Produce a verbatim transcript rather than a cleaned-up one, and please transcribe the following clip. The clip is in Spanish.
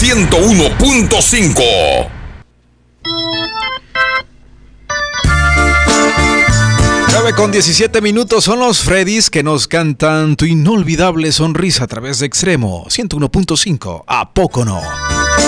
ciento uno punto cinco. nueve con diecisiete minutos son los Freddys que nos cantan Tu inolvidable sonrisa a través de Extremo ciento uno punto cinco. ¿A poco no?